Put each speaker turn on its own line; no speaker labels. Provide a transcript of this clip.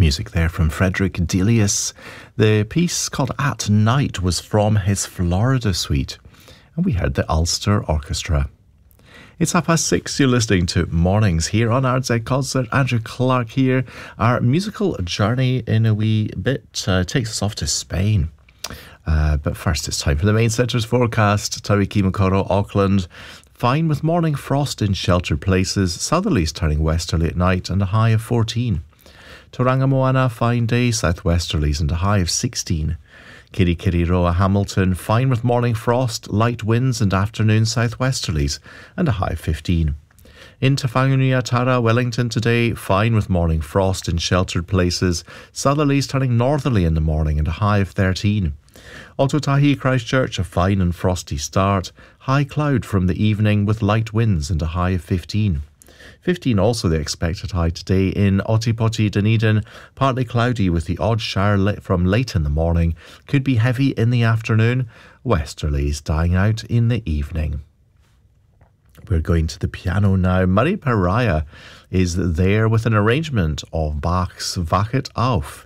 Music there from Frederick Delius. The piece called At Night was from his Florida suite. And we heard the Ulster Orchestra. It's 6:30. You're listening to Mornings here on RZ Concert. Andrew Clark here. Our musical journey in a wee bit takes us off to Spain. But first it's time for the main centre's forecast. Tauriki Makoro, Auckland. Fine with morning frost in sheltered places. Southerlies turning westerly at night and a high of 14. Tauranga Moana, fine day, southwesterlies and a high of 16. Kirikiriroa, Hamilton, fine with morning frost, light winds and afternoon southwesterlies and a high of 15. In Tafangunyatara, Wellington today, fine with morning frost in sheltered places, southerlies turning northerly in the morning and a high of 13. Ototahi, Christchurch, a fine and frosty start, high cloud from the evening with light winds and a high of 15. 15 also the expected high today in Otipoti, Dunedin. Partly cloudy with the odd shower from late in the morning. Could be heavy in the afternoon. Westerlies dying out in the evening. We're going to the piano now. Murray Pariah is there with an arrangement of Bach's Wachet auf.